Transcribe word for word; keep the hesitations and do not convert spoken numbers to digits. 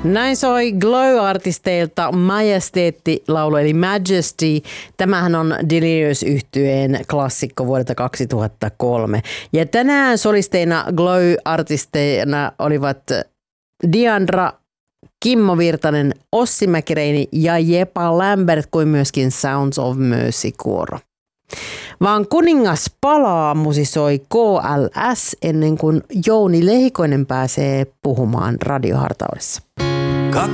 Näin soi Glow-artisteilta Majesteetti-laulu eli Majesty. Tämähän on Delirious-yhtyeen klassikko vuodelta kaksituhattakolme. Ja tänään solisteina Glow-artisteina olivat Diandra, Kimmo Virtanen, Ossi Mäkireini ja Jepa Lambert kuin myöskin Sounds of Mercy-kuoro. Vaan kuningas palaa musisoi K L S ennen kuin Jouni Lehikoinen pääsee puhumaan radiohartaudessa.